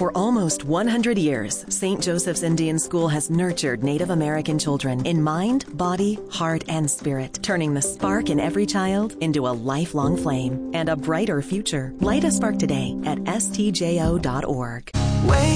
For almost 100 years, St. Joseph's Indian School has nurtured Native American children in mind, body, heart, and spirit, turning the spark in every child into a lifelong flame and a brighter future. Light a spark today at stjo.org.